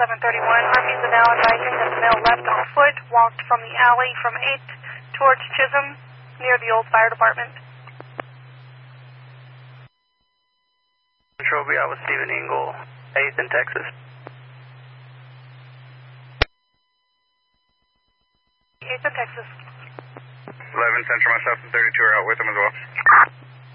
731. Armies are now advising that the male left on foot, walked from the alley from 8th towards Chisholm, near the old fire department. Control B, I was Stephen Engel, 8th in Texas. 8th in Texas. 11 Central, myself and 32 are out with him as well.